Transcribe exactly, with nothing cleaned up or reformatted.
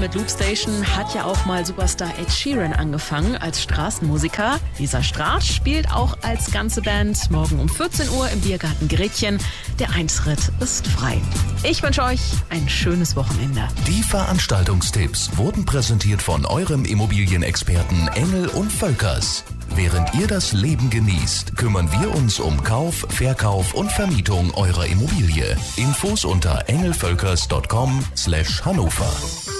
mit Loopstation hat ja auch mal Superstar Ed Sheeran angefangen als Straßenmusiker. Lisa Straat spielt auch als ganze Band morgen um vierzehn Uhr im Biergarten Gretchen. Der Eintritt ist frei. Ich wünsche euch ein schönes Wochenende. Die Veranstaltungstipps wurden präsentiert von eurem Immobilienexperten Engel und Völkers. Während ihr das Leben genießt, kümmern wir uns um Kauf, Verkauf und Vermietung eurer Immobilie. Infos unter engelvölkers punkt com slash Hannover.